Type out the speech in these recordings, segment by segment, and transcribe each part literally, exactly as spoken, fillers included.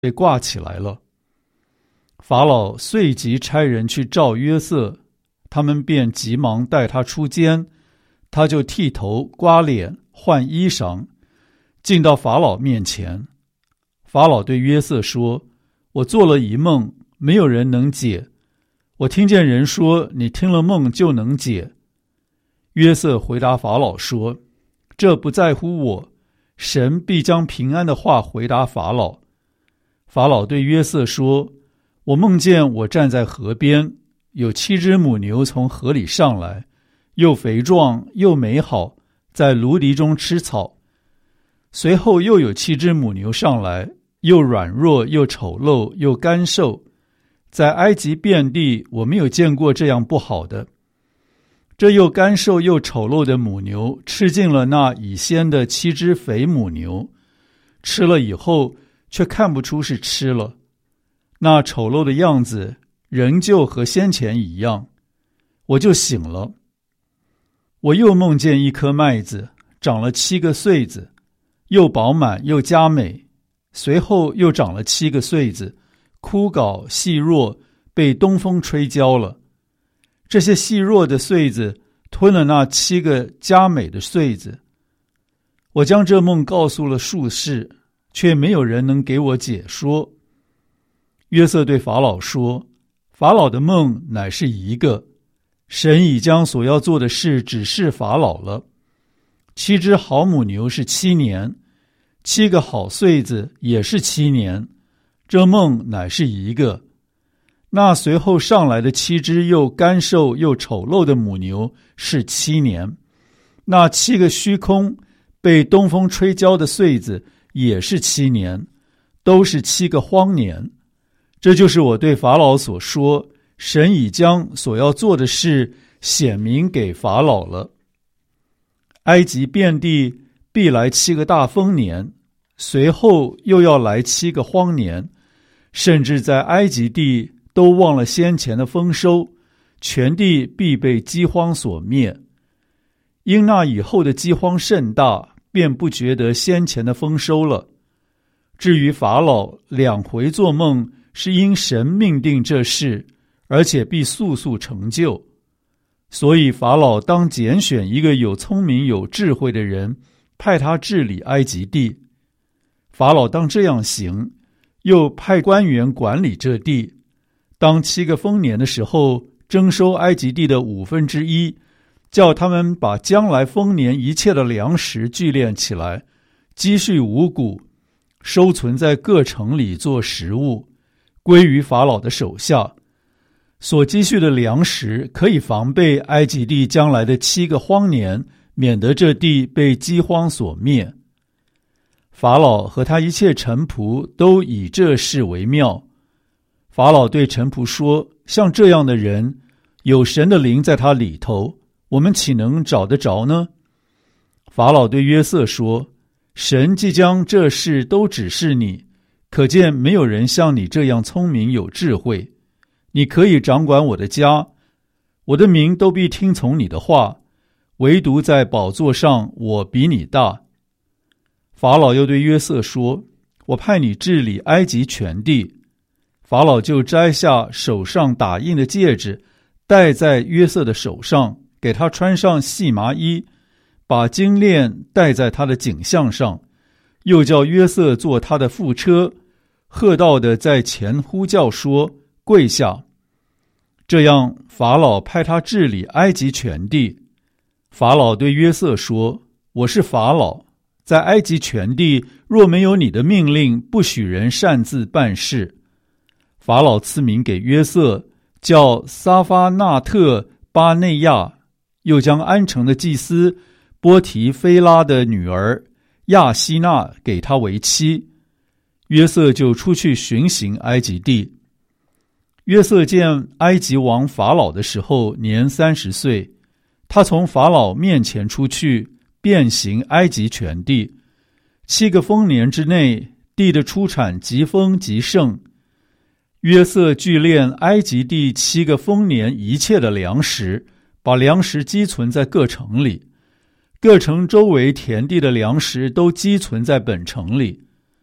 被挂起来了。法老遂即差人去召约瑟，他们便急忙带他出监，他就剃头刮脸换衣裳，进到法老面前。法老对约瑟说：我做了一梦，没有人能解。我听见人说，你听了梦就能解。约瑟回答法老说：这不在乎我，神必将平安的话回答法老。法老对约瑟说：我梦见我站在河边，有七只母牛从河里上来，又肥壮又美好，在芦荻中吃草。随后又有七只母牛上来，又软弱又丑陋又干瘦，在埃及遍地我没有见过这样不好的。这又干瘦又丑陋的母牛吃尽了那已先的七只肥母牛，吃了以后却看不出是吃了，那丑陋的样子仍旧和先前一样。我就醒了，我又梦见一颗麦子长了七个穗子，又饱满又佳美，随后又长了七个穗子，枯槁细弱，被东风吹焦了。这些细弱的穗子吞了那七个佳美的穗子。我将这梦告诉了术士，却没有人能给我解说。约瑟对法老说：法老的梦乃是一个，神已将所要做的事指示法老了。七只好母牛是七年，七个好穗子也是七年，这梦乃是一个。那随后上来的七只又干瘦又丑陋的母牛是七年，那七个虚空被东风吹焦的穗子也是七年，都是七个荒年。这就是我对法老所说，神已将所要做的事显明给法老了。埃及遍地必来七个大丰年，随后又要来七个荒年，甚至在埃及地都忘了先前的丰收，全地必被饥荒所灭。因那以后的饥荒甚大，便不觉得先前的丰收了。至于法老两回做梦，是因神命定这事，而且必速速成就。所以法老当拣选一个有聪明有智慧的人，派他治理埃及地。法老当这样行，又派官员管理这地。当七个丰年的时候，征收埃及地的五分之一，叫他们把将来丰年一切的粮食聚敛起来，积蓄五谷，收存在各城里做食物，归于法老的手下。所积蓄的粮食可以防备埃及地将来的七个荒年，免得这地被饥荒所灭。法老和他一切臣仆都以这事为妙。法老对臣仆说：像这样的人，有神的灵在他里头，我们岂能找得着呢？法老对约瑟说：神即将这事都指示你，可见没有人像你这样聪明有智慧。你可以掌管我的家，我的民都必听从你的话，唯独在宝座上我比你大。法老又对约瑟说：我派你治理埃及全地。法老就摘下手上打印的戒指，戴在约瑟的手上，给他穿上细麻衣，把金链戴在他的颈项上，又叫约瑟坐他的副车，喝道的在前呼叫说：跪下。这样法老派他治理埃及全地。法老对约瑟说：我是法老，在埃及全地若没有你的命令，不许人擅自办事。法老赐名给约瑟，叫撒发纳特巴内亚，又将安城的祭司波提菲拉的女儿亚希娜给他为妻。约瑟就出去巡行埃及地。约瑟见埃及王法老的时候年三十岁，他从法老面前出去，遍行埃及全地。七个丰年之内，地的出产极丰极盛。约瑟聚敛埃及地七个丰年一切的粮食，把粮食积存在各城里，各城周围田地的粮食都积存在本城里。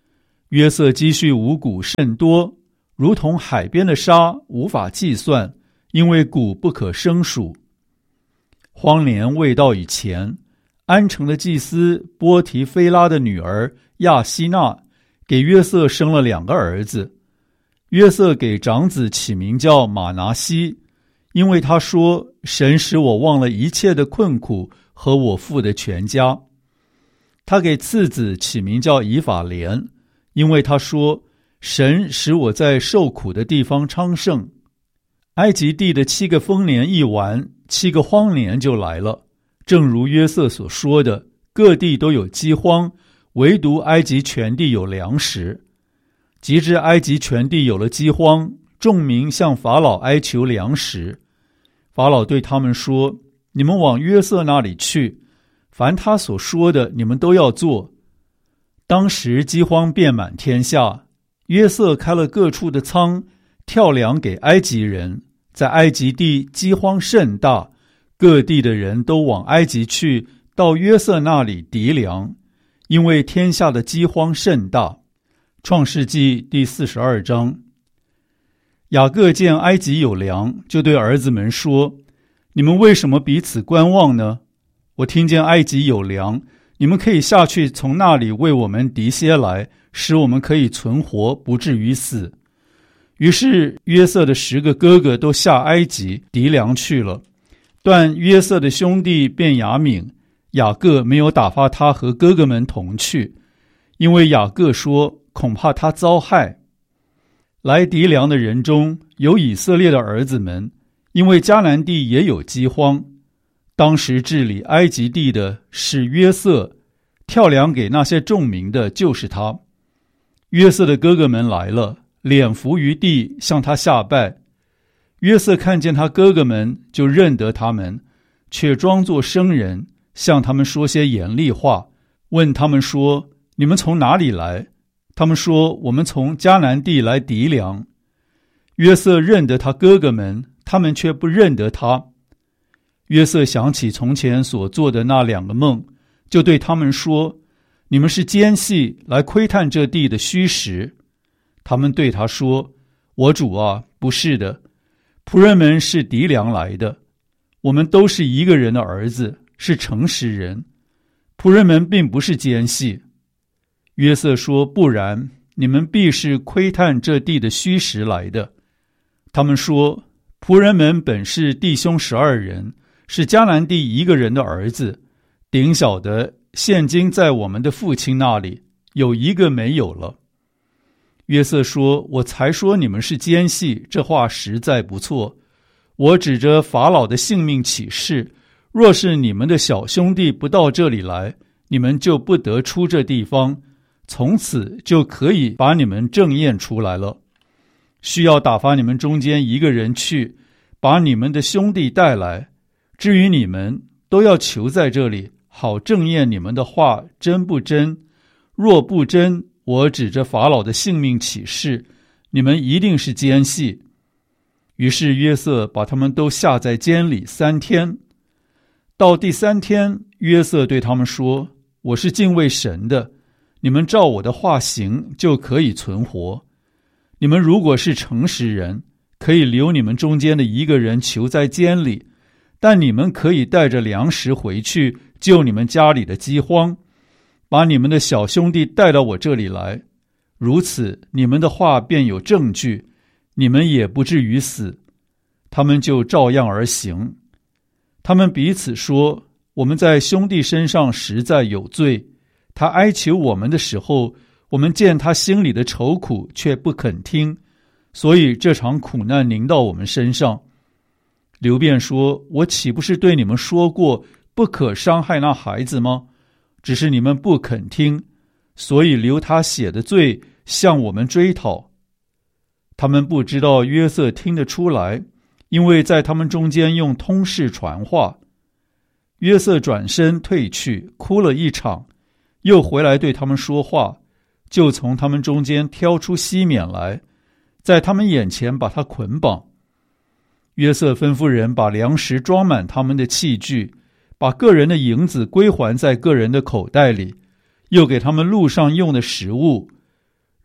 约瑟积蓄五谷甚多，如同海边的沙，无法计算，因为谷不可胜数。荒年未到以前，安城的祭司波提菲拉的女儿亚希娜给约瑟生了两个儿子。约瑟给长子起名叫马拿西，因为他说，神使我忘了一切的困苦和我父的全家。他给次子起名叫以法莲，因为他说，神使我在受苦的地方昌盛。埃及地的七个丰年一完，七个荒年就来了，正如约瑟所说的，各地都有饥荒，唯独埃及全地有粮食。及至埃及全地有了饥荒，众民向法老哀求粮食。法老对他们说，你们往约瑟那里去，凡他所说的，你们都要做。当时饥荒遍满天下，约瑟开了各处的仓，跳粮给埃及人。在埃及地饥荒甚大，各地的人都往埃及去，到约瑟那里籴粮，因为天下的饥荒甚大。创世纪第四十二章。雅各见埃及有粮，就对儿子们说，你们为什么彼此观望呢？我听见埃及有粮，你们可以下去从那里为我们籴些来，使我们可以存活，不至于死。于是约瑟的十个哥哥都下埃及籴粮去了，但约瑟的兄弟便雅悯，雅各没有打发他和哥哥们同去，因为雅各说，恐怕他遭害。来籴粮的人中有以色列的儿子们，因为迦南地也有饥荒。当时治理埃及地的是约瑟，跳粮给那些众民的就是他。约瑟的哥哥们来了，脸伏于地，向他下拜。约瑟看见他哥哥们，就认得他们，却装作生人，向他们说些严厉话，问他们说，你们从哪里来？他们说，我们从迦南地来籴粮。约瑟认得他哥哥们，他们却不认得他。约瑟想起从前所做的那两个梦，就对他们说，你们是奸细，来窥探这地的虚实。他们对他说，我主啊，不是的，仆人们是籴粮来的，我们都是一个人的儿子，是诚实人，仆人们并不是奸细。约瑟说，不然，你们必是窥探这地的虚实来的。他们说，仆人们本是弟兄十二人，是迦南地一个人的儿子，顶小的现今在我们的父亲那里，有一个没有了。约瑟说，我才说你们是奸细，这话实在不错。我指着法老的性命起誓，若是你们的小兄弟不到这里来，你们就不得出这地方，从此就可以把你们正验出来了。需要打发你们中间一个人去，把你们的兄弟带来。至于你们，都要求在这里，好正验你们的话真不真。若不真，我指着法老的性命起誓，你们一定是奸细。于是约瑟把他们都下在监里三天。到第三天，约瑟对他们说，我是敬畏神的，你们照我的话行，就可以存活。你们如果是诚实人，可以留你们中间的一个人囚在监里，但你们可以带着粮食回去，救你们家里的饥荒，把你们的小兄弟带到我这里来，如此你们的话便有证据，你们也不至于死。他们就照样而行。他们彼此说，我们在兄弟身上实在有罪，他哀求我们的时候，我们见他心里的愁苦，却不肯听，所以这场苦难临到我们身上。流便说，我岂不是对你们说过，不可伤害那孩子吗？只是你们不肯听，所以流他血的罪向我们追讨。他们不知道约瑟听得出来，因为在他们中间用通事传话。约瑟转身退去，哭了一场，又回来对他们说话，就从他们中间挑出西缅来，在他们眼前把他捆绑。约瑟吩咐人把粮食装满他们的器具，把个人的银子归还在个人的口袋里，又给他们路上用的食物。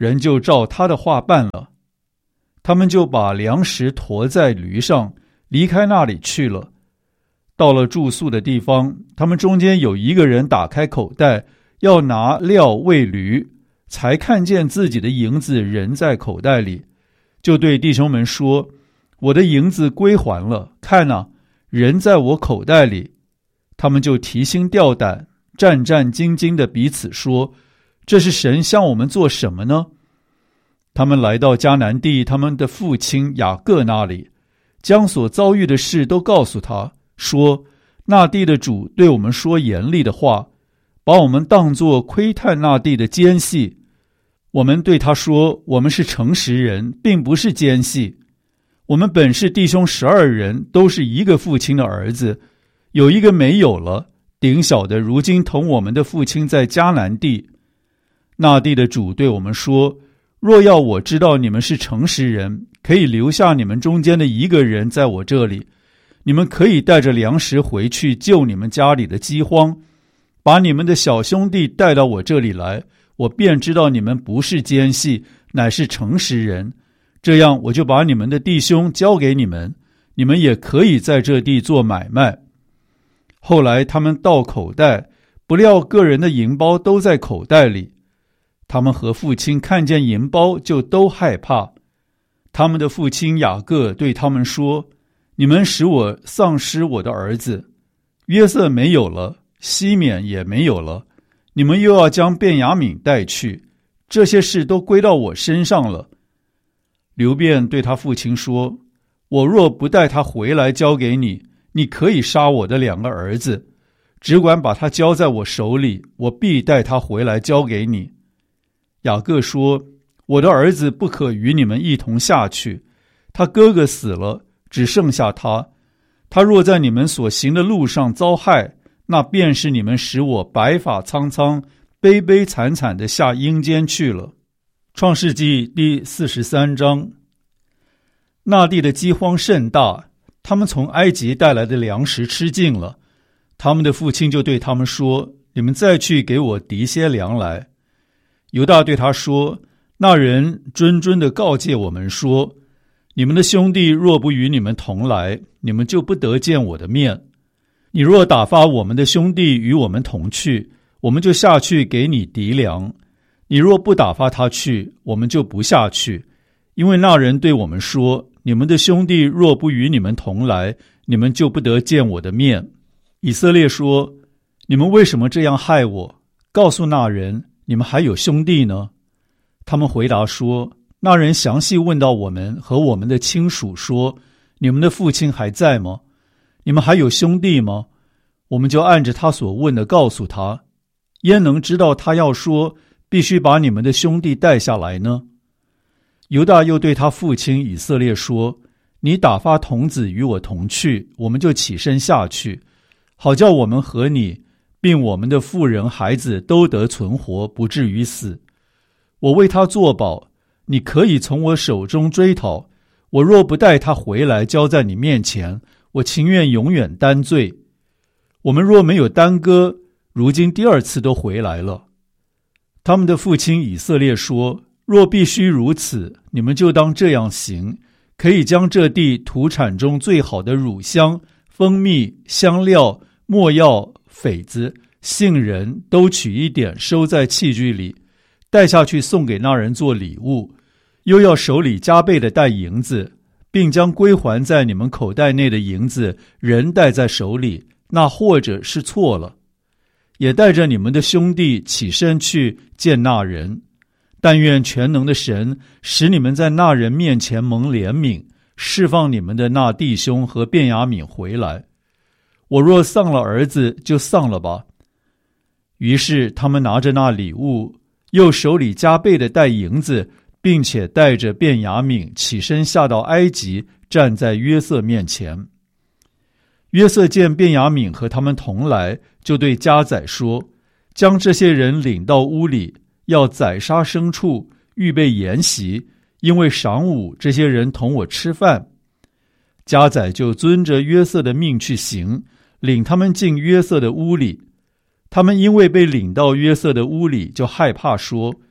人就照他的话办了。他们就把粮食驮在驴上，离开那里去了。到了住宿的地方，他们中间有一个人打开口袋，要拿料喂驴，才看见自己的银子仍在口袋里，就对弟兄们说：我的银子归还了，看哪，人在我口袋里。他们就提心吊胆，战战兢兢地彼此说：这是神向我们做什么呢？他们来到迦南地他们的父亲雅各那里，将所遭遇的事都告诉他，说：那地的主对我们说严厉的话，把我们当作窥探那地的奸细。我们对他说：我们是诚实人，并不是奸细。我们本是弟兄十二人，都是一个父亲的儿子，有一个没有了，顶小的如今同我们的父亲在迦南地。那地的主对我们说：若要我知道你们是诚实人，可以留下你们中间的一个人在我这里，你们可以带着粮食回去救你们家里的饥荒，把你们的小兄弟带到我这里来，我便知道你们不是奸细，乃是诚实人。这样我就把你们的弟兄交给你们，你们也可以在这地做买卖。后来他们倒口袋，不料个人的银包都在口袋里。他们和父亲看见银包，就都害怕。他们的父亲雅各对他们说：你们使我丧失我的儿子，约瑟没有了，西缅也没有了，你们又要将便雅悯带去，这些事都归到我身上了。流便对他父亲说：我若不带他回来交给你，你可以杀我的两个儿子，只管把他交在我手里，我必带他回来交给你。雅各说：我的儿子不可与你们一同下去，他哥哥死了，只剩下他，他若在你们所行的路上遭害，那便是你们使我白发苍苍、悲悲惨惨地下阴间去了。创世纪第四十三章。那地的饥荒甚大，他们从埃及带来的粮食吃尽了，他们的父亲就对他们说：你们再去给我籴些粮来。犹大对他说：那人谆谆地告诫我们说，你们的兄弟若不与你们同来，你们就不得见我的面。你若打发我们的兄弟与我们同去，我们就下去给你籴粮。你若不打发他去，我们就不下去，因为那人对我们说，你们的兄弟若不与你们同来，你们就不得见我的面。以色列说：你们为什么这样害我？告诉那人，你们还有兄弟呢？他们回答说：那人详细问到我们和我们的亲属说，你们的父亲还在吗？你们还有兄弟吗？我们就按着他所问的告诉他。焉能知道他要说必须把你们的兄弟带下来呢？犹大又对他父亲以色列说：你打发童子与我同去，我们就起身下去，好叫我们和你并我们的妇人孩子都得存活，不至于死。我为他作保，你可以从我手中追讨，我若不带他回来交在你面前，我情愿永远担罪。我们若没有耽搁，如今第二次都回来了。他们的父亲以色列说：若必须如此，你们就当这样行，可以将这地土产中最好的乳香、蜂蜜、香料、没药、榧子、杏仁都取一点，收在器具里，带下去送给那人做礼物，又要手里加倍的带银子，并将归还在你们口袋内的银子人带在手里，那或者是错了。也带着你们的兄弟起身去见那人，但愿全能的神使你们在那人面前蒙怜悯，释放你们的那弟兄和便雅悯回来。我若丧了儿子，就丧了吧。于是他们拿着那礼物，又手里加倍的带银子，并且带着便雅悯起身下到埃及，站在约瑟面前。约瑟见便雅悯和他们同来，就对家宰说：将这些人领到屋里，要宰杀牲畜，预备筵席，因为晌午这些人同我吃饭。家宰就遵着约瑟的命去行，领他们进约瑟的屋里。他们因为被领到约瑟的屋里，就害怕说：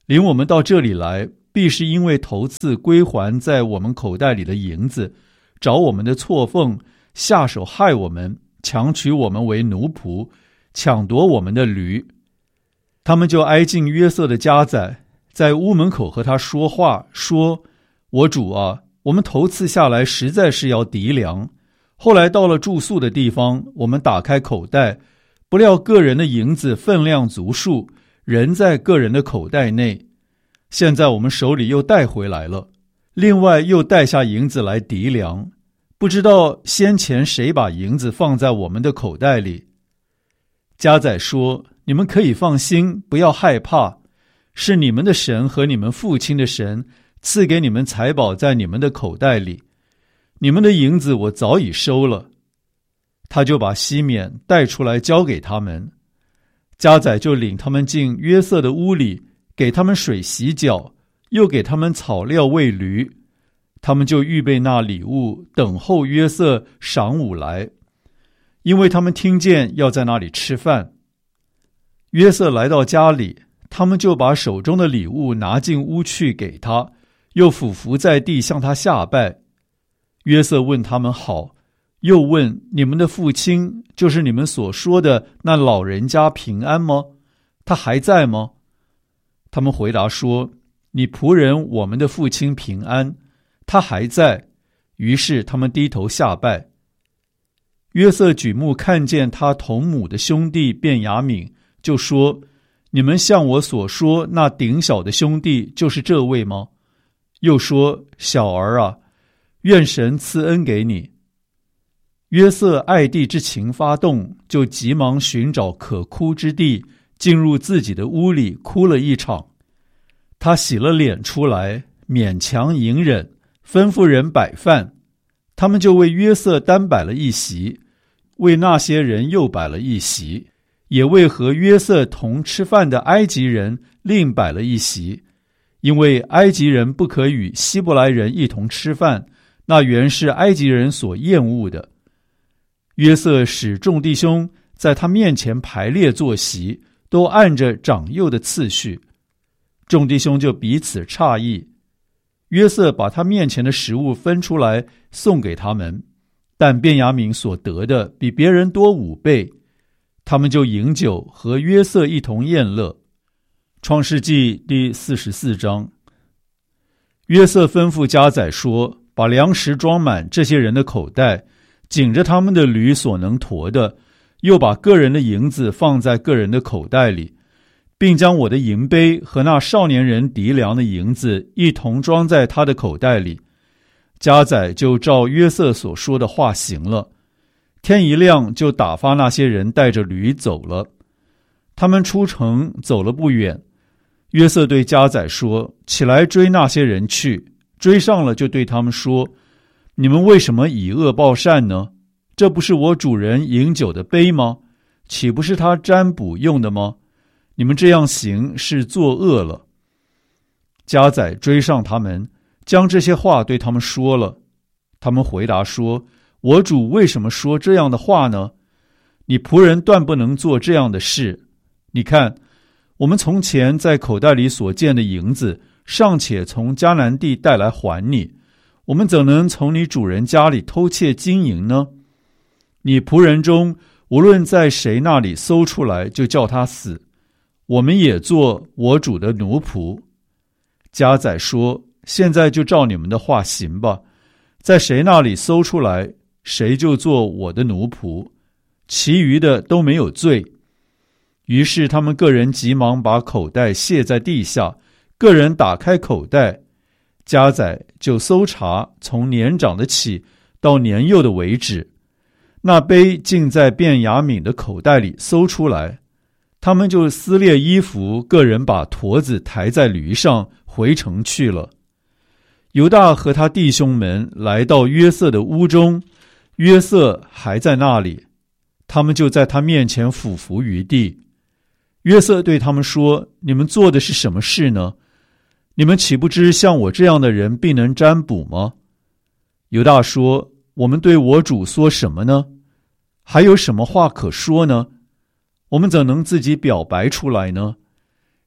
领我们到这里来，必是因为头次归还在我们口袋里的银子，找我们的错缝，下手害我们，强取我们为奴仆，抢夺我们的驴。他们就挨近约瑟的家宰，在屋门口和他说话，说：我主啊，我们头次下来实在是要籴粮，后来到了住宿的地方，我们打开口袋，不料个人的银子分量足数，仍在个人的口袋内。现在我们手里又带回来了，另外又带下银子来籴粮，不知道先前谁把银子放在我们的口袋里。家宰说：你们可以放心，不要害怕，是你们的神和你们父亲的神赐给你们财宝在你们的口袋里，你们的银子我早已收了。他就把西缅带出来交给他们，家宰就领他们进约瑟的屋里，给他们水洗脚，又给他们草料喂驴。他们就预备那礼物，等候约瑟晌午来，因为他们听见要在那里吃饭。约瑟来到家里，他们就把手中的礼物拿进屋去给他，又俯伏在地向他下拜。约瑟问他们好，又问：你们的父亲，就是你们所说的那老人家平安吗？他还在吗？他们回答说：你仆人我们的父亲平安，他还在。于是他们低头下拜。约瑟举目看见他同母的兄弟便雅悯，就说：你们像我所说那顶小的兄弟就是这位吗？又说：小儿啊，愿神赐恩给你。约瑟爱弟之情发动，就急忙寻找可哭之地，进入自己的屋里哭了一场。他洗了脸出来，勉强隐忍，吩咐人摆饭。他们就为约瑟单摆了一席，为那些人又摆了一席，也为和约瑟同吃饭的埃及人另摆了一席，因为埃及人不可与希伯来人一同吃饭，那原是埃及人所厌恶的。约瑟使众弟兄在他面前排列坐席，都按着长幼的次序。众弟兄就彼此诧异。约瑟把他面前的食物分出来送给他们，但便雅悯所得的比别人多五倍。他们就饮酒，和约瑟一同宴乐。创世纪第四十四章。约瑟吩咐家宰说：把粮食装满这些人的口袋，紧着他们的驴所能驮的，又把个人的银子放在个人的口袋里，并将我的银杯和那少年人籴粮的银子一同装在他的口袋里。家宰就照约瑟所说的话行了。天一亮，就打发那些人带着驴走了。他们出城走了不远，约瑟对家宰说：起来追那些人去。追上了，就对他们说：你们为什么以恶报善呢？这不是我主人饮酒的杯吗？岂不是他占卜用的吗？你们这样行，是作恶了。家宰追上他们，将这些话对他们说了。他们回答说：我主为什么说这样的话呢？你仆人断不能做这样的事。你看，我们从前在口袋里所见的银子，尚且从迦南地带来还你，我们怎能从你主人家里偷窃金银呢？你仆人中无论在谁那里搜出来，就叫他死，我们也做我主的奴仆。家宰说：现在就照你们的话行吧，在谁那里搜出来，谁就做我的奴仆，其余的都没有罪。于是他们个人急忙把口袋卸在地下，个人打开口袋，家宰就搜查，从年长的起到年幼的为止。那杯竟在便雅悯的口袋里搜出来，他们就撕裂衣服，个人把驼子抬在驴上，回城去了。犹大和他弟兄们来到约瑟的屋中，约瑟还在那里，他们就在他面前俯伏于地。约瑟对他们说：你们做的是什么事呢？你们岂不知像我这样的人必能占卜吗？犹大说：我们对我主说什么呢？还有什么话可说呢？我们怎能自己表白出来呢？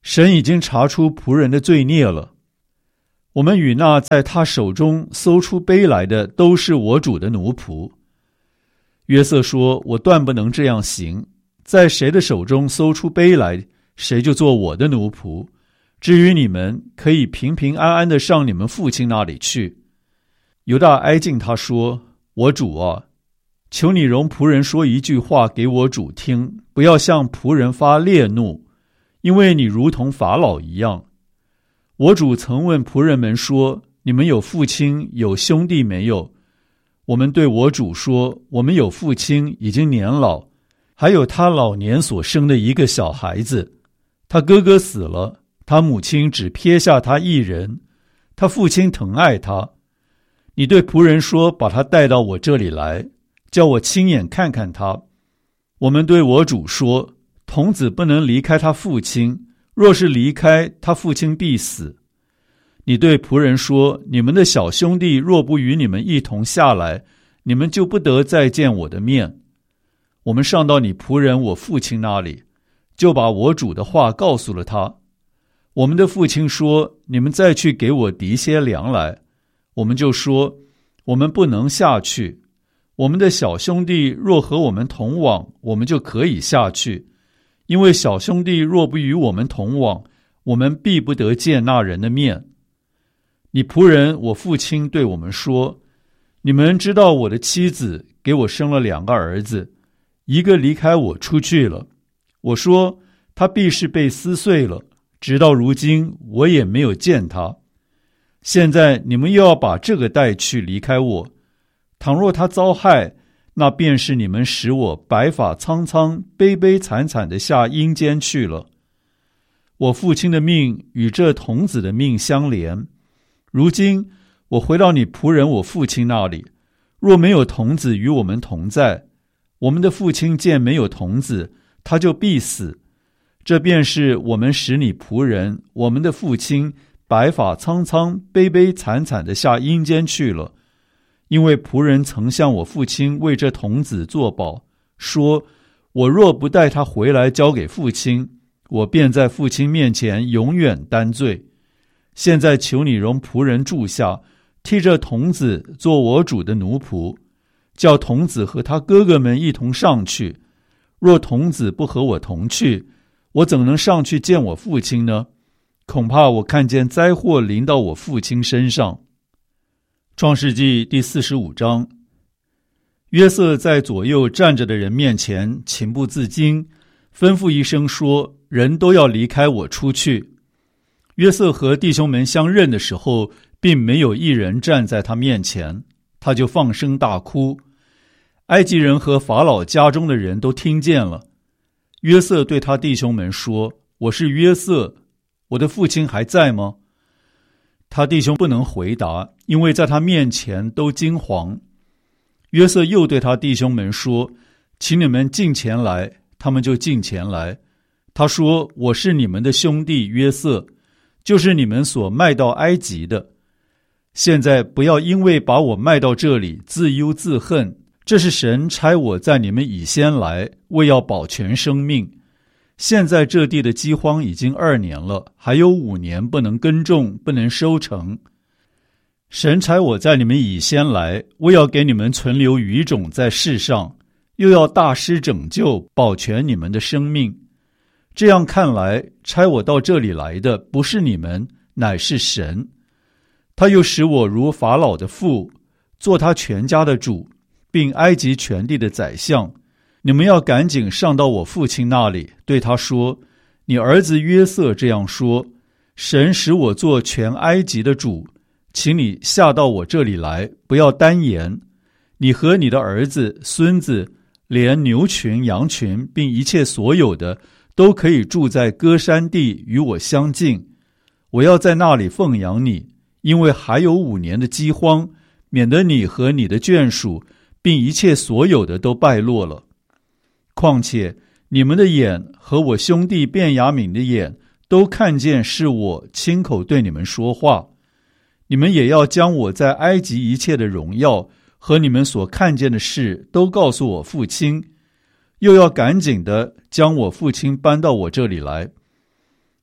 神已经查出仆人的罪孽了。我们与那在他手中搜出杯来的，都是我主的奴仆。约瑟说：我断不能这样行，在谁的手中搜出杯来，谁就做我的奴仆。至于你们，可以平平安安地上你们父亲那里去。犹大挨近他说：我主啊，求你容仆人说一句话给我主听，不要向仆人发烈怒，因为你如同法老一样。我主曾问仆人们说：你们有父亲有兄弟没有？我们对我主说：我们有父亲，已经年老，还有他老年所生的一个小孩子。他哥哥死了，他母亲只撇下他一人，他父亲疼爱他。你对仆人说：把他带到我这里来，叫我亲眼看看他。我们对我主说：童子不能离开他父亲，若是离开，他父亲必死。你对仆人说：你们的小兄弟若不与你们一同下来，你们就不得再见我的面。我们上到你仆人我父亲那里，就把我主的话告诉了他。我们的父亲说：你们再去给我籴些粮来。我们就说：我们不能下去。我们的小兄弟若和我们同往，我们就可以下去。因为小兄弟若不与我们同往，我们必不得见那人的面。你仆人我父亲对我们说：你们知道我的妻子给我生了两个儿子，一个离开我出去了。我说他必是被撕碎了，直到如今我也没有见他。现在你们又要把这个带去离开我，倘若他遭害，那便是你们使我白发苍苍、悲悲惨惨地下阴间去了。我父亲的命与这童子的命相连，如今我回到你仆人我父亲那里，若没有童子与我们同在，我们的父亲见没有童子，他就必死。这便是我们使你仆人我们的父亲白发苍苍、悲悲惨惨地下阴间去了。因为仆人曾向我父亲为这童子作保，说：我若不带他回来交给父亲，我便在父亲面前永远担罪。现在求你容仆人住下，替这童子做我主的奴仆，叫童子和他哥哥们一同上去。若童子不和我同去，我怎能上去见我父亲呢？恐怕我看见灾祸临到我父亲身上。创世纪第四十五章，约瑟在左右站着的人面前情不自禁，吩咐一声说：人都要离开我出去。约瑟和弟兄们相认的时候，并没有一人站在他面前，他就放声大哭。埃及人和法老家中的人都听见了。约瑟对他弟兄们说：我是约瑟，我的父亲还在吗？他弟兄不能回答，因为在他面前都惊惶。约瑟又对他弟兄们说：请你们近前来。他们就近前来。他说：我是你们的兄弟约瑟，就是你们所卖到埃及的。现在不要因为把我卖到这里自忧自恨，这是神差我在你们以先来，为要保全生命。现在这地的饥荒已经二年了，还有五年不能耕种，不能收成。神差我在你们以先来，为要给你们存留余种在世上，又要大施拯救，保全你们的生命。这样看来，差我到这里来的不是你们，乃是神。他又使我如法老的父，做他全家的主，并埃及全地的宰相。你们要赶紧上到我父亲那里，对他说：你儿子约瑟这样说，神使我做全埃及的主，请你下到我这里来，不要单言。你和你的儿子、孙子，连牛群、羊群，并一切所有的，都可以住在歌珊地，与我相近。我要在那里奉养你，因为还有五年的饥荒，免得你和你的眷属，并一切所有的都败落了。况且你们的眼和我兄弟便雅悯的眼都看见是我亲口对你们说话，你们也要将我在埃及一切的荣耀和你们所看见的事都告诉我父亲，又要赶紧的将我父亲搬到我这里来。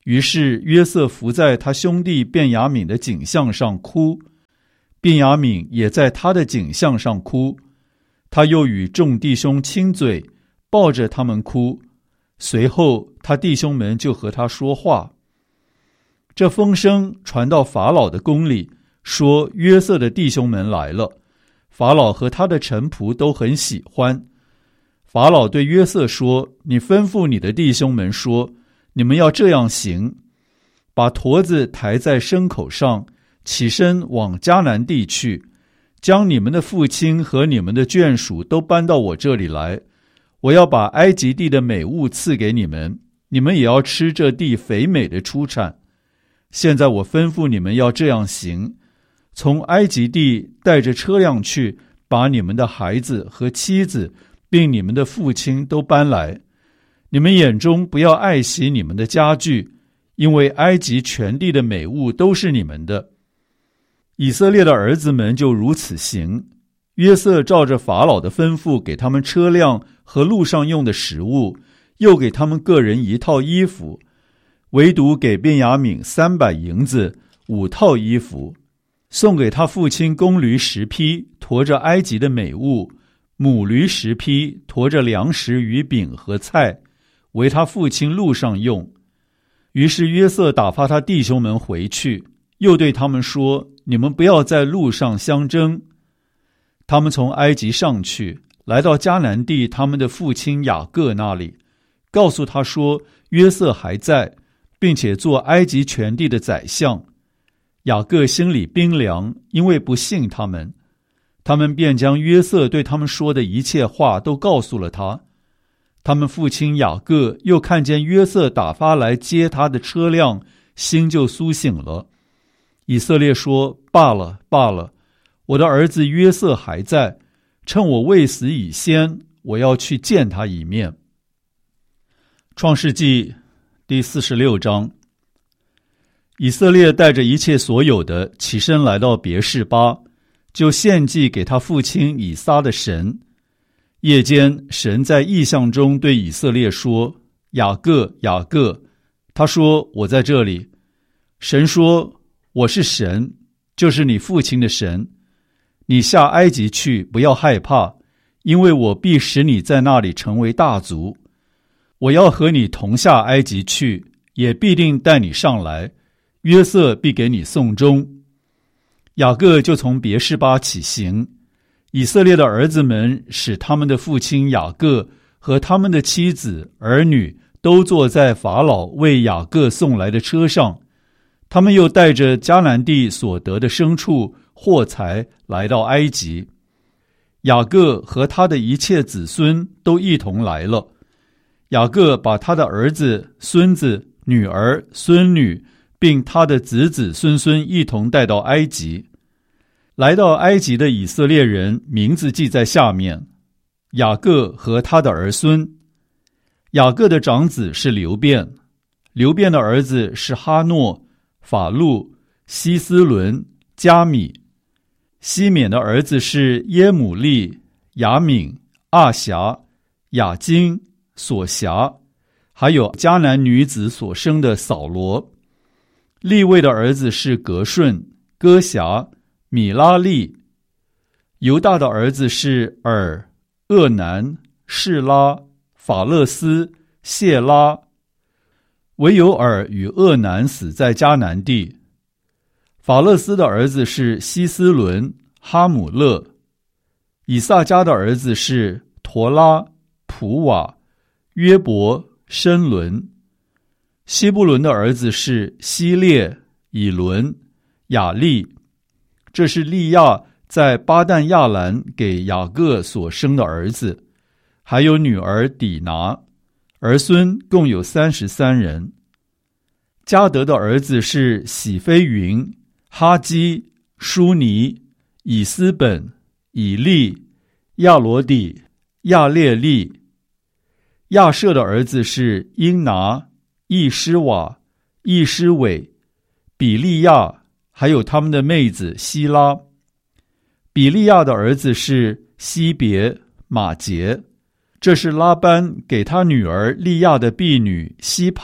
于是约瑟伏在他兄弟便雅悯的颈项上哭，便雅悯也在他的颈项上哭。他又与众弟兄亲嘴，抱着他们哭。随后他弟兄们就和他说话。这风声传到法老的宫里，说约瑟的弟兄们来了。法老和他的臣仆都很喜欢。法老对约瑟说：你吩咐你的弟兄们说，你们要这样行，把驼子抬在牲口上，起身往迦南地去，将你们的父亲和你们的眷属都搬到我这里来。我要把埃及地的美物赐给你们，你们也要吃这地肥美的出产。现在我吩咐你们要这样行，从埃及地带着车辆去，把你们的孩子和妻子并你们的父亲都搬来。你们眼中不要爱惜你们的家具，因为埃及全地的美物都是你们的。以色列的儿子们就如此行。约瑟照着法老的吩咐，给他们车辆和路上用的食物，又给他们个人一套衣服，唯独给便雅悯三百银子，五套衣服，送给他父亲公驴十匹，驮着埃及的美物，母驴十匹，驮着粮食与饼和菜，为他父亲路上用。于是约瑟打发他弟兄们回去，又对他们说：你们不要在路上相争。他们从埃及上去，来到迦南地他们的父亲雅各那里，告诉他说约瑟还在，并且做埃及全地的宰相。雅各心里冰凉，因为不信他们。他们便将约瑟对他们说的一切话都告诉了他。他们父亲雅各又看见约瑟打发来接他的车辆，心就苏醒了。以色列说：罢了罢了，我的儿子约瑟还在，趁我未死以先，我要去见他一面。创世纪第四十六章。以色列带着一切所有的起身来到别是巴，就献祭给他父亲以撒的神。夜间，神在异象中对以色列说：雅各，雅各。他说：我在这里。神说：我是神，就是你父亲的神。你下埃及去，不要害怕，因为我必使你在那里成为大族。我要和你同下埃及去，也必定带你上来。约瑟必给你送终。雅各就从别是巴起行。以色列的儿子们使他们的父亲雅各和他们的妻子儿女都坐在法老为雅各送来的车上。他们又带着迦南地所得的牲畜货财来到埃及。雅各和他的一切子孙都一同来了。雅各把他的儿子、孙子、女儿、孙女并他的子子孙孙一同带到埃及。来到埃及的以色列人名字记在下面：雅各和他的儿孙。雅各的长子是流便，流便的儿子是哈诺、法路、希斯伦、加米。西缅的儿子是耶母利、雅敏、阿辖、雅金、索辖，还有迦南女子所生的扫罗。利未的儿子是革顺、哥辖、米拉利。犹大的儿子是尔、厄南、示拉、法勒斯、谢拉。唯有尔与厄南死在迦南地。法勒斯的儿子是希斯伦、哈姆勒。以萨迦的儿子是陀拉、普瓦、约伯、申伦。希布伦的儿子是希列、以伦、雅利。这是利亚在巴旦亚兰给雅各所生的儿子，还有女儿底拿。儿孙共有三十三人。迦得的儿子是喜非云、哈基、舒尼、以斯本、以利、亚罗底、亚列利。亚舍的儿子是英拿、易施瓦、易施伟、比利亚，还有他们的妹子希拉。比利亚的儿子是西别、马杰。这是拉班给他女儿利亚的婢女希帕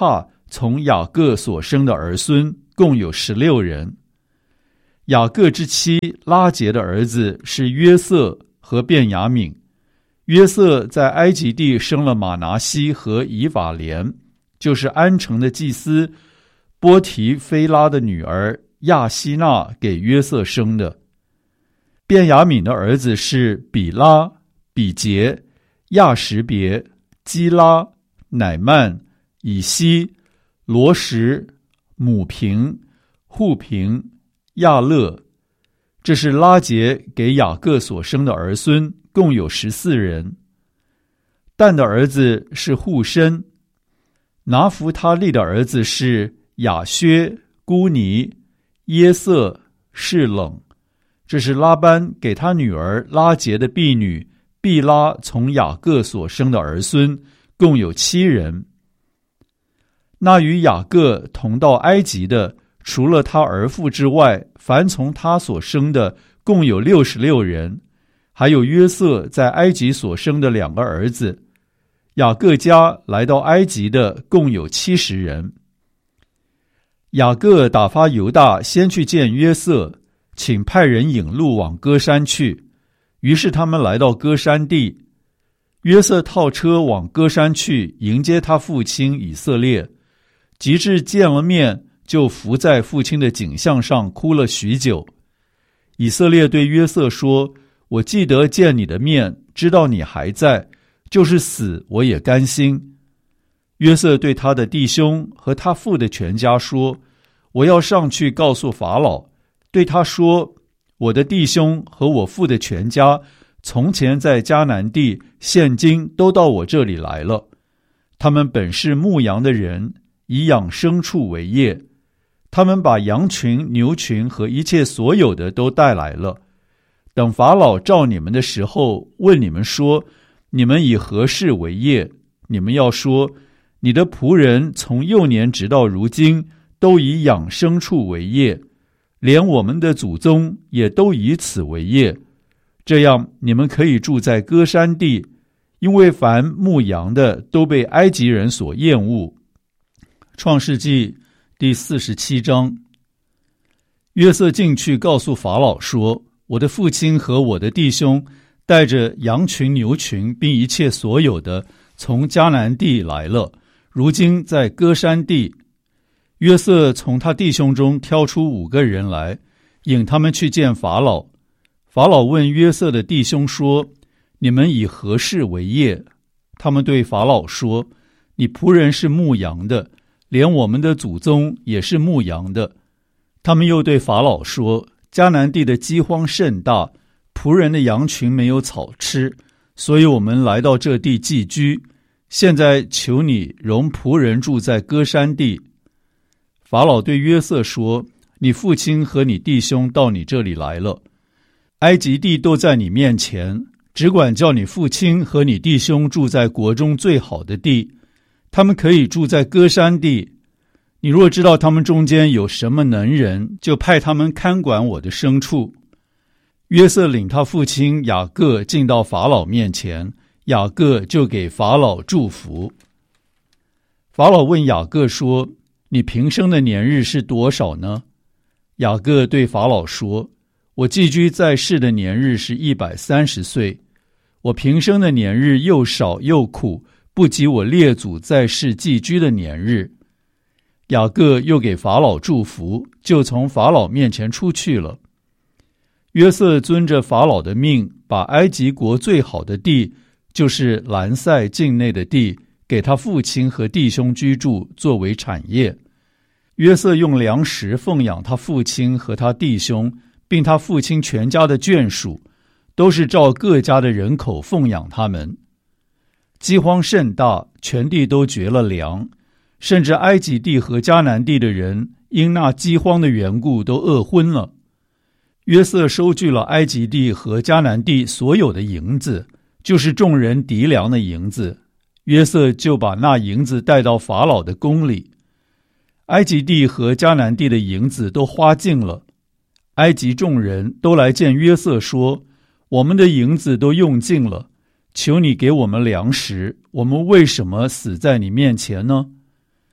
从雅各所生的儿孙共有十六人。雅各之妻拉结的儿子是约瑟和便雅悯。约瑟在埃及地生了马拿西和以法莲，就是安城的祭司波提菲拉的女儿亚希娜给约瑟生的。便雅悯的儿子是比拉、比杰、亚什别、基拉、乃曼、以西、罗什、母平、户平、亚勒。这是拉结给雅各所生的儿孙，共有十四人。但的儿子是户申。拿弗他利的儿子是雅薛、孤尼、耶色、示冷。这是拉班给他女儿拉结的婢女毕拉从雅各所生的儿孙，共有七人。那与雅各同到埃及的，除了他儿妇之外，凡从他所生的共有六十六人，还有约瑟在埃及所生的两个儿子。雅各家来到埃及的共有七十人。雅各打发犹大先去见约瑟，请派人引路往歌山去。于是他们来到歌山地，约瑟套车往歌山去迎接他父亲以色列，及至见了面，就伏在父亲的颈项上哭了许久。以色列对约瑟说：我记得见你的面，知道你还在，就是死我也甘心。约瑟对他的弟兄和他父的全家说：我要上去告诉法老，对他说：我的弟兄和我父的全家从前在迦南地，现今都到我这里来了。他们本是牧羊的人，以养牲畜为业。他们把羊群、牛群和一切所有的都带来了。等法老召你们的时候，问你们说：你们以何事为业？你们要说：你的仆人从幼年直到如今，都以养牲畜为业，连我们的祖宗也都以此为业。这样你们可以住在歌山地，因为凡牧羊的都被埃及人所厌恶。创世纪第四十七章。约瑟进去告诉法老说：我的父亲和我的弟兄带着羊群、牛群，并一切所有的，从迦南地来了，如今在歌山地。约瑟从他弟兄中挑出五个人来，引他们去见法老。法老问约瑟的弟兄说：你们以何事为业？他们对法老说：你仆人是牧羊的，连我们的祖宗也是牧羊的。他们又对法老说：迦南地的饥荒甚大，仆人的羊群没有草吃，所以我们来到这地寄居。现在求你容仆人住在歌山地。法老对约瑟说：你父亲和你弟兄到你这里来了，埃及地都在你面前，只管叫你父亲和你弟兄住在国中最好的地，他们可以住在歌山地。你若知道他们中间有什么能人，就派他们看管我的牲畜。约瑟领他父亲雅各进到法老面前，雅各就给法老祝福。法老问雅各说：你平生的年日是多少呢？雅各对法老说：我寄居在世的年日是一百三十岁。我平生的年日又少又苦，不及我列祖在世寄居的年日。雅各又给法老祝福，就从法老面前出去了。约瑟遵着法老的命，把埃及国最好的地，就是兰塞境内的地，给他父亲和弟兄居住，作为产业。约瑟用粮食奉养他父亲和他弟兄，并他父亲全家的眷属，都是照各家的人口奉养他们。饥荒甚大，全地都绝了粮，甚至埃及地和迦南地的人因那饥荒的缘故都饿昏了。约瑟收据了埃及地和迦南地所有的银子，就是众人籴粮的银子。约瑟就把那银子带到法老的宫里。埃及地和迦南地的银子都花尽了。埃及众人都来见约瑟说：我们的银子都用尽了，求你给我们粮食，我们为什么死在你面前呢？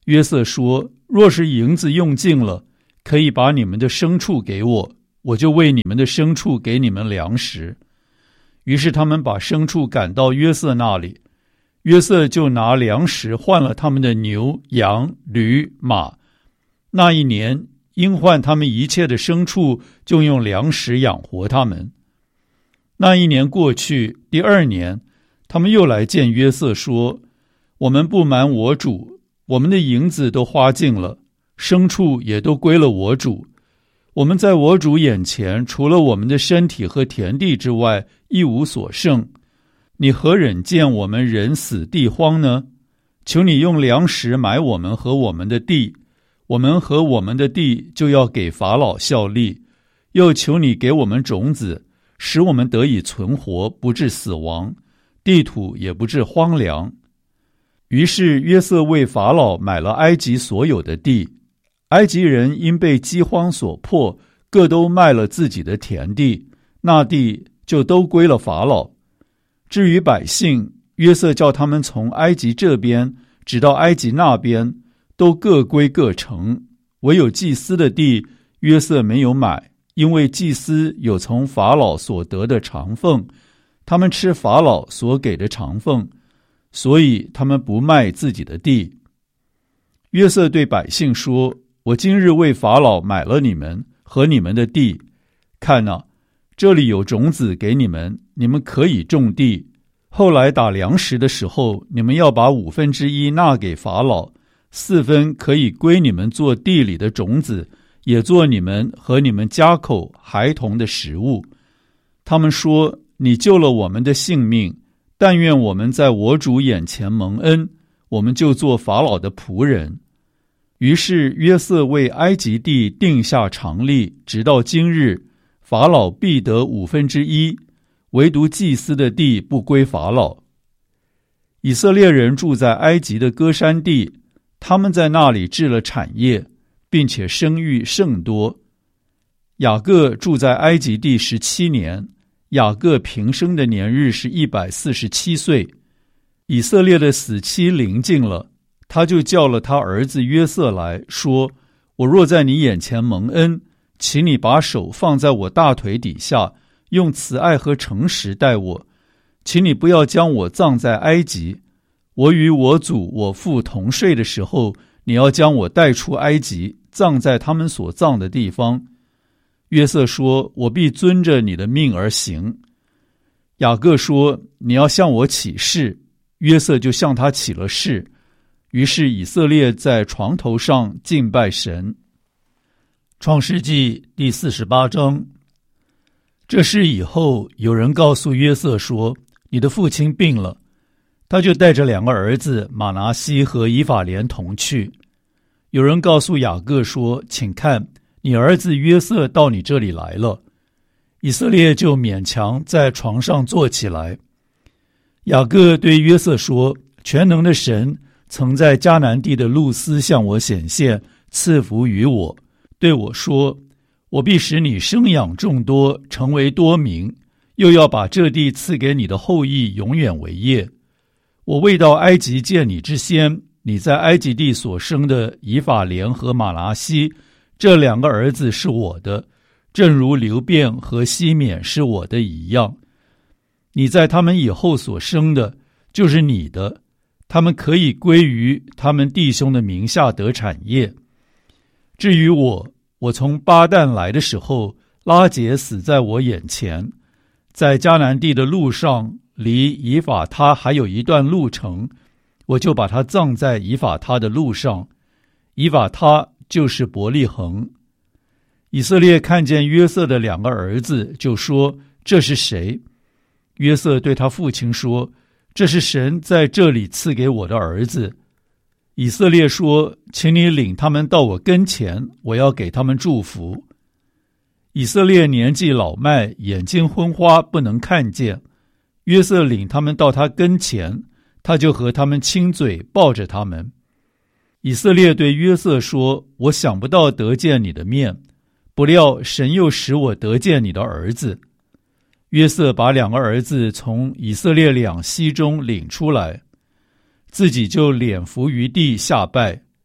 约瑟说，若是银子用尽了，可以把你们的牲畜给我，我就为你们的牲畜给你们粮食。于是他们把牲畜赶到约瑟那里，约瑟就拿粮食换了他们的牛、羊、驴、马。那一年因换他们一切的牲畜，就用粮食养活他们。那一年过去，第二年，他们又来见约瑟说，我们不瞒我主，我们的银子都花尽了，牲畜也都归了我主。我们在我主眼前，除了我们的身体和田地之外，一无所剩。你何忍见我们人死地荒呢？求你用粮食买我们和我们的地，我们和我们的地就要给法老效力。又求你给我们种子，使我们得以存活，不致死亡，地土也不致荒凉。于是约瑟为法老买了埃及所有的地。埃及人因被饥荒所迫，各都卖了自己的田地，那地就都归了法老。至于百姓，约瑟叫他们从埃及这边直到埃及那边，都各归各城。唯有祭司的地，约瑟没有买，因为祭司有从法老所得的长俸，他们吃法老所给的长俸，所以他们不卖自己的地。约瑟对百姓说，我今日为法老买了你们和你们的地，看哪，这里有种子给你们，你们可以种地。后来打粮食的时候，你们要把五分之一纳给法老，四分可以归你们做地里的种子，也做你们和你们家口孩童的食物。他们说，你救了我们的性命，但愿我们在我主眼前蒙恩，我们就做法老的仆人。于是约瑟为埃及地定下常例，直到今日，法老必得五分之一，唯独祭司的地不归法老。以色列人住在埃及的歌珊地，他们在那里置了产业，并且生育甚多。雅各住在埃及地十七年，雅各平生的年日是一百四十七岁。以色列的死期临近了，他就叫了他儿子约瑟来说，我若在你眼前蒙恩，请你把手放在我大腿底下，用慈爱和诚实待我，请你不要将我葬在埃及。我与我祖我父同睡的时候，你要将我带出埃及，葬在他们所葬的地方。约瑟说，我必遵着你的命而行。雅各说，你要向我起誓。约瑟就向他起了誓。于是以色列在床头上敬拜神。创世纪第四十八章。这事以后，有人告诉约瑟说，你的父亲病了。他就带着两个儿子马拿西和以法莲同去。有人告诉雅各说，请看，你儿子约瑟到你这里来了。以色列就勉强在床上坐起来。雅各对约瑟说，全能的神曾在迦南地的路斯向我显现，赐福于我，对我说，我必使你生养众多，成为多民，又要把这地赐给你的后裔，永远为业。我未到埃及见你之先，你在埃及地所生的以法莲和马拿西，这两个儿子是我的，正如流便和西缅是我的一样。你在他们以后所生的，就是你的，他们可以归于他们弟兄的名下得产业。至于我，我从巴旦来的时候，拉结死在我眼前，在迦南地的路上，离以法他还有一段路程，我就把他葬在以法他的路上。以法他就是伯利恒。以色列看见约瑟的两个儿子，就说，这是谁？约瑟对他父亲说，这是神在这里赐给我的儿子。以色列说，请你领他们到我跟前，我要给他们祝福。以色列年纪老迈，眼睛昏花，不能看见。约瑟领他们到他跟前，他就和他们亲嘴，抱着他们。以色列对约瑟说，我想不到得见你的面，不料神又使我得见你的儿子。约瑟把两个儿子从以色列两膝中领出来，自己就脸伏于地下拜。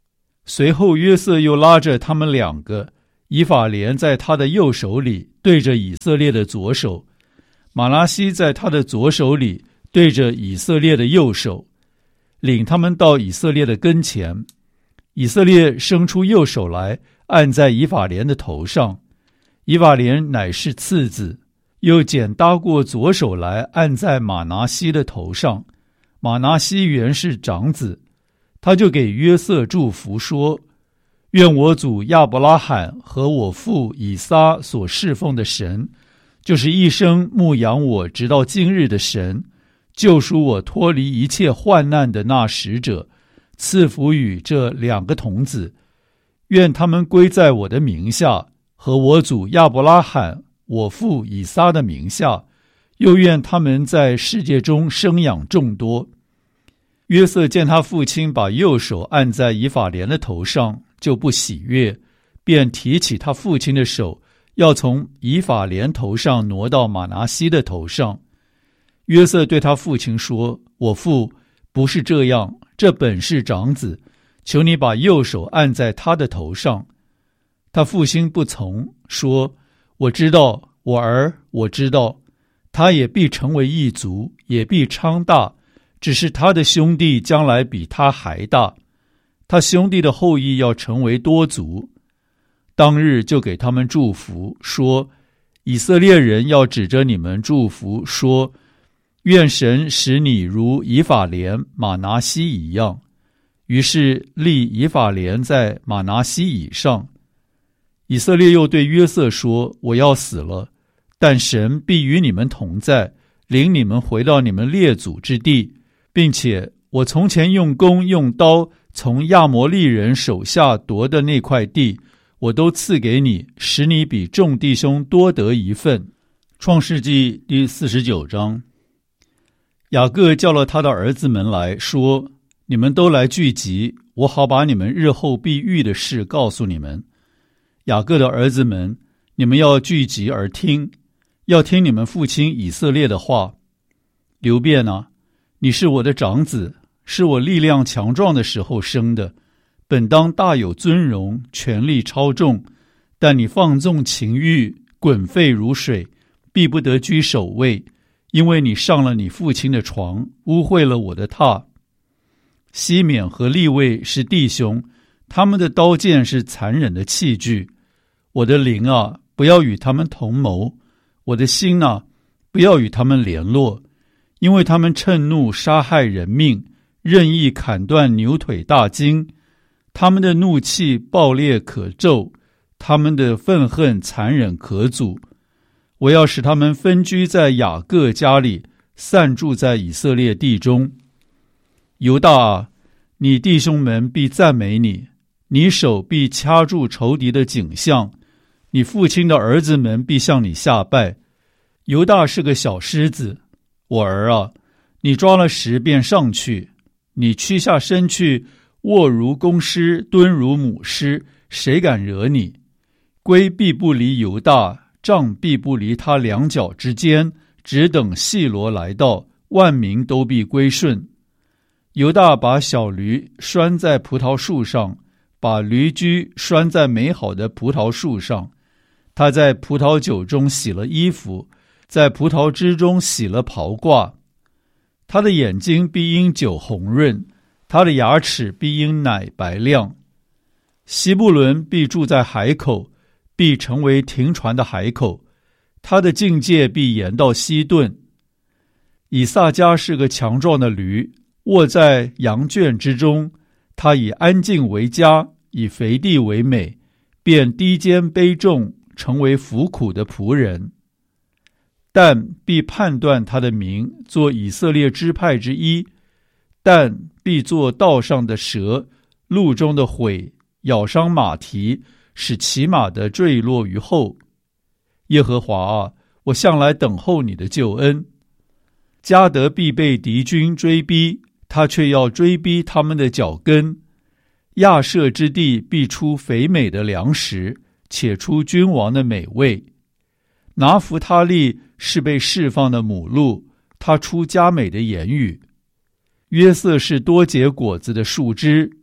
随后约瑟又拉着他们两个，以法莲在他的右手里对着以色列的左手，玛拿西在他的左手里对着以色列的右手，领他们到以色列的跟前。以色列伸出右手来，按在以法莲的头上，以法莲乃是次子，又剪搭过左手来，按在玛拿西的头上，玛拿西原是长子。他就给约瑟祝福说：愿我祖亚伯拉罕和我父以撒所侍奉的神，就是一生牧养我直到今日的神，救赎我脱离一切患难的那使者，赐福与这两个童子，愿他们归在我的名下，和我祖亚伯拉罕我父以撒的名下，又愿他们在世界中生养众多。约瑟见他父亲把右手按在以法莲的头上，就不喜悦，便提起他父亲的手，要从以法莲头上挪到玛拿西的头上。约瑟对他父亲说：我父，不是这样，这本是长子，求你把右手按在他的头上。他父亲不从，说：我知道，我儿，我知道，他也必成为一族，也必昌大，只是他的兄弟将来比他还大，他兄弟的后裔要成为多族。当日就给他们祝福，说：以色列人要指着你们祝福，说：愿神使你如以法莲、玛拿西一样。于是立以法莲在玛拿西以上。以色列又对约瑟说：我要死了，但神必与你们同在，领你们回到你们列祖之地，并且我从前用弓用刀从亚摩利人手下夺的那块地，我都赐给你，使你比众弟兄多得一份。创世纪第四十九章。雅各叫了他的儿子们来说：你们都来聚集，我好把你们日后必遇的事告诉你们。雅各的儿子们，你们要聚集而听，要听你们父亲以色列的话。流便啊，你是我的长子，是我力量强壮的时候生的，本当大有尊荣，权力超重，但你放纵情欲，滚沸如水，必不得居首位，因为你上了你父亲的床，污秽了我的榻。西缅和利未是弟兄，他们的刀剑是残忍的器具。我的灵啊，不要与他们同谋；我的心啊，不要与他们联络，因为他们趁怒杀害人命，任意砍断牛腿大筋。他们的怒气暴烈可咒，他们的愤恨残忍可阻。我要使他们分居在雅各家里，散住在以色列地中。犹大啊，你弟兄们必赞美你，你手必掐住仇敌的颈项，你父亲的儿子们必向你下拜。犹大是个小狮子，我儿啊，你抓了食便上去，你屈下身去，卧如公狮，蹲如母狮，谁敢惹你？龟必不离犹大，杖必不离他两脚之间，只等细罗来到，万民都必归顺。犹大把小驴拴在葡萄树上，把驴驹拴在美好的葡萄树上。他在葡萄酒中洗了衣服，在葡萄汁中洗了袍褂。他的眼睛必因酒红润，他的牙齿必因奶白亮。西布伦必住在海口，必成为停船的海口，他的境界必延到西顿。以萨迦是个强壮的驴，卧在羊圈之中，他以安静为佳，以肥地为美，便低肩卑重，成为服苦的仆人。但必判断他的名，做以色列支派之一。但必做道上的蛇，路中的悔，咬伤马蹄，使骑马的坠落于后。耶和华啊，我向来等候你的救恩。迦得必被敌军追逼，他却要追逼他们的脚跟。亚设之地必出肥美的粮食，且出君王的美味。拿弗他利是被释放的母鹿，他出佳美的言语。约瑟是多结果子的树枝，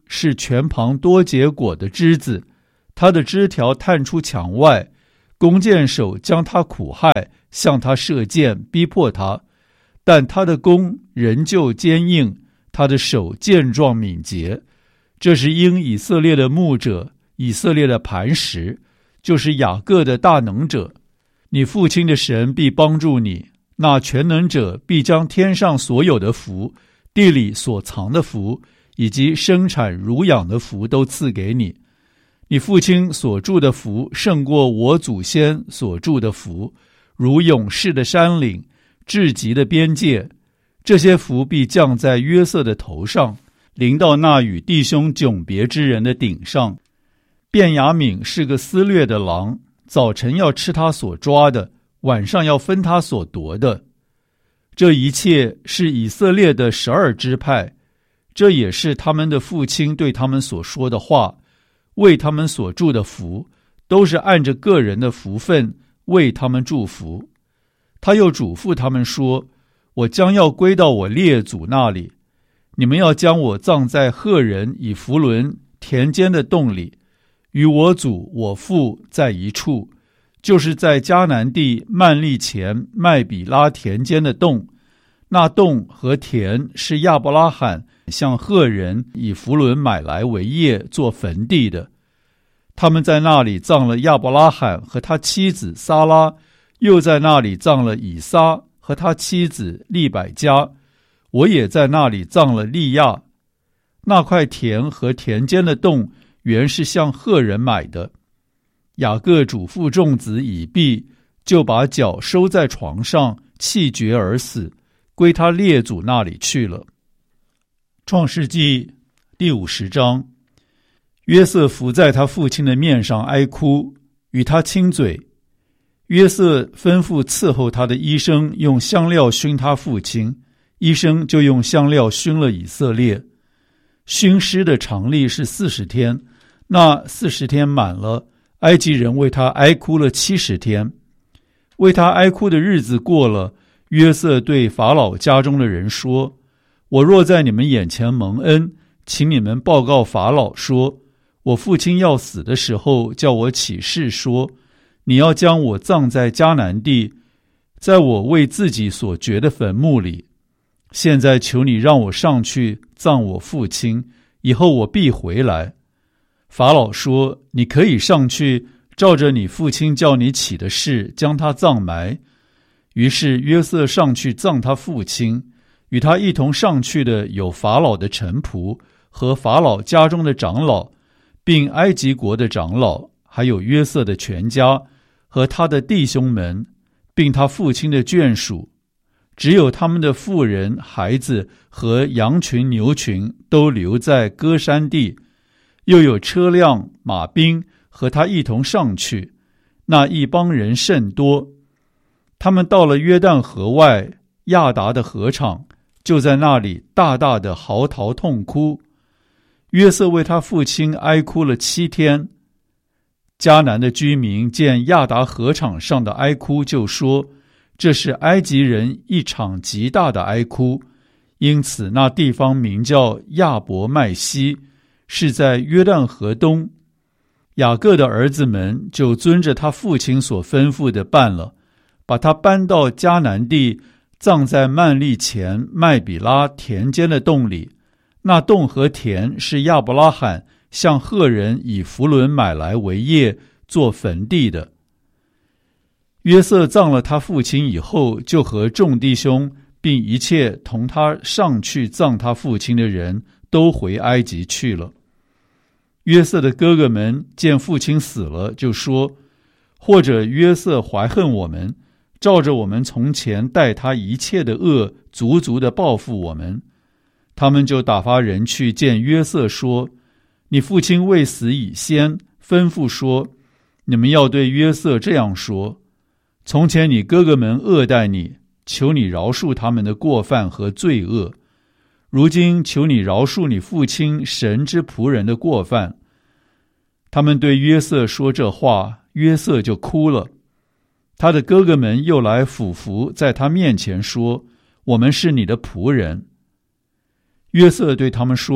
是泉旁多结果的枝子，他的枝条探出墙外，弓箭手将他苦害，向他射箭，逼迫他，但他的弓仍旧坚硬，他的手健壮敏捷。这是因以色列的牧者，以色列的磐石，就是雅各的大能者。你父亲的神必帮助你，那全能者必将天上所有的福，地里所藏的福，以及生产乳养的福都赐给你。你父亲所住的福胜过我祖先所住的福，如勇士的山岭，至极的边界。这些福必降在约瑟的头上，临到那与弟兄迥别之人的顶上。便雅悯是个撕裂的狼，早晨要吃他所抓的，晚上要分他所夺的。这一切是以色列的十二支派，这也是他们的父亲对他们所说的话，为他们所祝的福，都是按着个人的福分为他们祝福。他又嘱咐他们说，我将要归到我列祖那里，你们要将我葬在赫人以弗伦田间的洞里，与我祖我父在一处，就是在迦南地曼利前麦比拉田间的洞。那洞和田是亚伯拉罕向赫人以弗伦买来为业做坟地的。他们在那里葬了亚伯拉罕和他妻子撒拉，又在那里葬了以撒和他妻子利百加，我也在那里葬了利亚。那块田和田间的洞原是向赫人买的。雅各嘱咐众子已毕，就把脚收在床上，气绝而死，归他列祖那里去了。创世纪第五十章，约瑟伏在他父亲的面上哀哭，与他亲嘴。约瑟吩咐伺候他的医生用香料熏他父亲，医生就用香料熏了以色列。熏尸的常例是四十天，那四十天满了，埃及人为他哀哭了七十天。为他哀哭的日子过了，约瑟对法老家中的人说，我若在你们眼前蒙恩，请你们报告法老说，我父亲要死的时候，叫我起誓说，你要将我葬在迦南地，在我为自己所掘的坟墓里。现在求你让我上去葬我父亲，以后我必回来。法老说，你可以上去，照着你父亲叫你起的事，将他葬埋。于是约瑟上去葬他父亲，与他一同上去的有法老的臣仆和法老家中的长老，并埃及国的长老，还有约瑟的全家和他的弟兄们，并他父亲的眷属。只有他们的妇人、孩子和羊群、牛群都留在歌山地，又有车辆、马兵和他一同上去，那一帮人甚多。他们到了约旦河外亚达的河场，就在那里大大的嚎啕痛哭。约瑟为他父亲哀哭了七天。迦南的居民见亚达河场上的哀哭，就说，这是埃及人一场极大的哀哭，因此那地方名叫亚伯麦西，是在约旦河东。雅各的儿子们就遵着他父亲所吩咐的办了，把他搬到迦南地，葬在曼利前麦比拉田间的洞里。那洞和田是亚伯拉罕向赫人以弗伦买来为业做坟地的。约瑟葬了他父亲以后，就和众弟兄并一切同他上去葬他父亲的人都回埃及去了。约瑟的哥哥们见父亲死了，就说，或者约瑟怀恨我们，照着我们从前待他一切的恶，足足的报复我们。他们就打发人去见约瑟说，你父亲未死以先，吩咐说，你们要对约瑟这样说，从前你哥哥们恶待你，求你饶恕他们的过犯和罪恶。如今求你饶恕你父亲神之仆人的过犯。他们对约瑟说这话，约瑟就哭了。他的哥哥们又来俯伏在他面前说，我们是你的仆人。约瑟对他们说，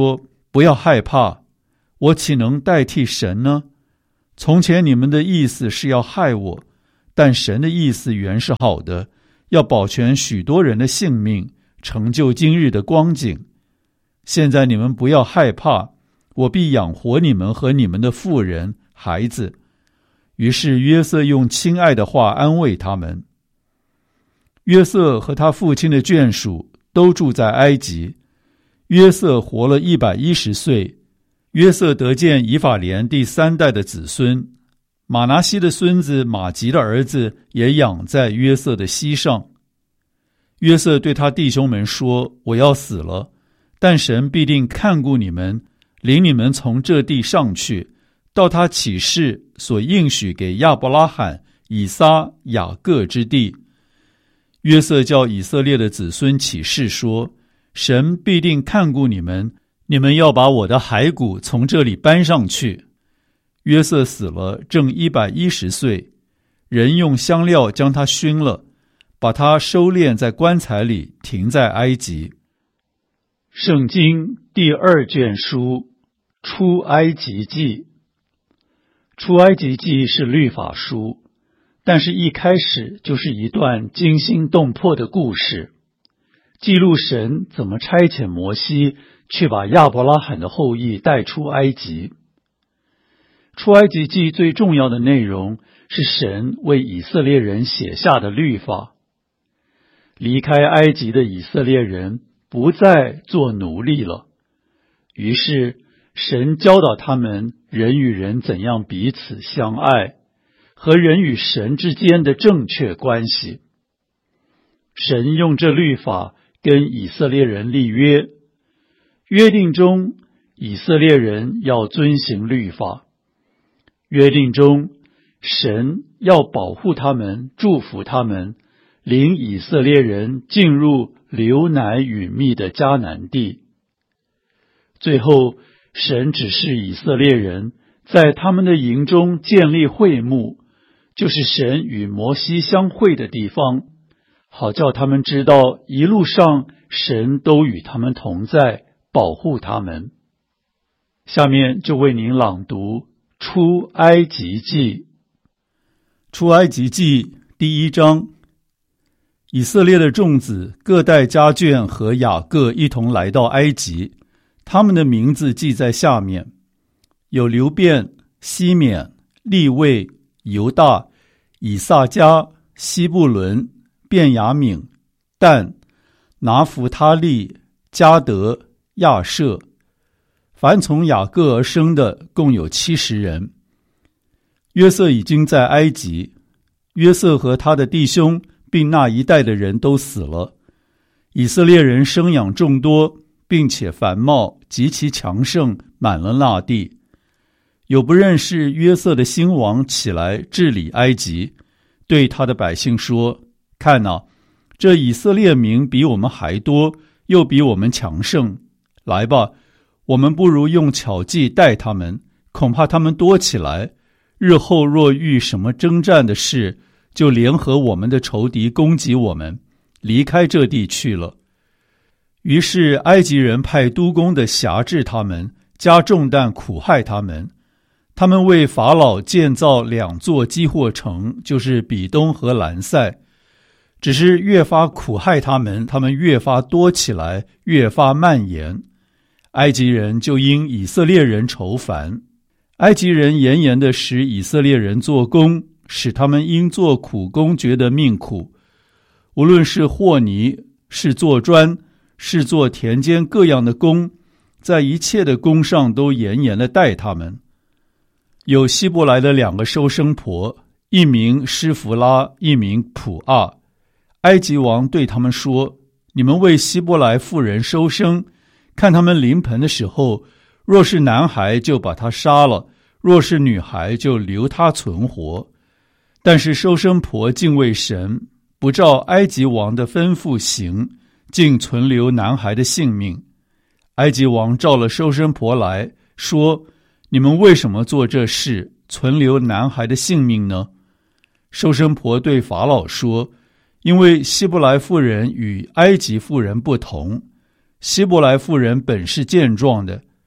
不要害怕，我岂能代替神呢？从前你们的意思是要害我，但神的意思原是好的，要保全许多人的性命，成就今日的光景。现在你们不要害怕，我必养活你们和你们的妇人、孩子。于是约瑟用亲爱的话安慰他们。约瑟和他父亲的眷属都住在埃及。约瑟活了一百一十岁。约瑟得见以法莲第三代的子孙，马拿西的孙子马吉的儿子也养在约瑟的膝上。约瑟对他弟兄们说：我要死了，但神必定看顾你们，领你们从这地上去，到他起誓所应许给亚伯拉罕、以撒、雅各之地。约瑟叫以色列的子孙起誓说：神必定看顾你们，你们要把我的骸骨从这里搬上去。约瑟死了，正一百一十岁，人用香料将他熏了，把他收敛在棺材里，停在埃及。圣经第二卷书出埃及记。出埃及记是律法书，但是一开始就是一段惊心动魄的故事，记录神怎么差遣摩西去把亚伯拉罕的后裔带出埃及。出埃及记最重要的内容是神为以色列人写下的律法。离开埃及的以色列人不再做奴隶了，于是神教导他们人与人怎样彼此相爱，和人与神之间的正确关系。神用这律法跟以色列人立约，约定中以色列人要遵行律法，约定中神要保护他们，祝福他们，领以色列人进入流奶与蜜的迦南地。最后神指示以色列人在他们的营中建立会幕，就是神与摩西相会的地方，好叫他们知道一路上神都与他们同在，保护他们。下面就为您朗读出埃及记。出埃及记第一章。以色列的众子各带家眷和雅各一同来到埃及，他们的名字记在下面：有流便、西缅、利未、犹大、以萨迦、西布伦、便雅悯、但、拿弗他利、迦得、亚设。凡从雅各而生的共有七十人。约瑟已经在埃及，约瑟和他的弟兄并那一代的人都死了。以色列人生养众多，并且繁茂，极其强盛，满了那地。有不认识约瑟的新王起来治理埃及，对他的百姓说：看哪，这以色列民比我们还多，又比我们强盛。来吧，我们不如用巧计待他们，恐怕他们多起来，日后若遇什么征战的事，就联合我们的仇敌攻击我们，离开这地去了。于是埃及人派督工的辖制他们，加重担苦害他们。他们为法老建造两座基货城，就是比东和兰塞。只是越发苦害他们，他们越发多起来，越发蔓延。埃及人就因以色列人愁烦。埃及人严严地使以色列人做工，使他们因做苦工觉得命苦。无论是和泥，是做砖，是做田间各样的工，在一切的工上都严严地待他们。有希伯来的两个收生婆，一名施弗拉，一名普阿。埃及王对他们说：你们为希伯来妇人收生，看他们临盆的时候，若是男孩就把他杀了，若是女孩就留他存活。但是收生婆敬畏神，不照埃及王的吩咐行，竟存留男孩的性命。埃及王召了收生婆来说：你们为什么做这事，存留男孩的性命呢？收生婆对法老说：因为希伯来妇人与埃及妇人不同，希伯来妇人本是健壮的，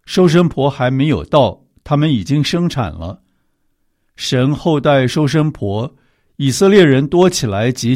收生婆还没有到，他们已经生产了。神厚待收生婆，以色列人多起来及